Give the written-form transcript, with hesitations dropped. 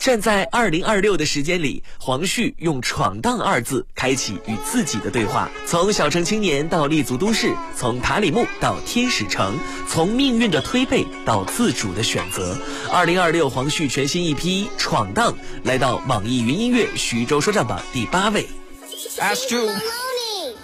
站在2026的时间里，黄旭用闯荡2字开启与自己的对话，从小城青年到立足都市，从塔里木到天使城，从命运的推背到自主的选择。2026黄旭全新一批闯荡来到网易云音乐徐州说唱榜第8位。